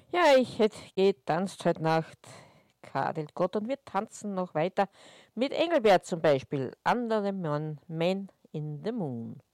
Ja, ich hätte getanzt heute Nacht, kadelt Gott, und wir tanzen noch weiter mit Engelbert zum Beispiel. Under the Man in the Moon.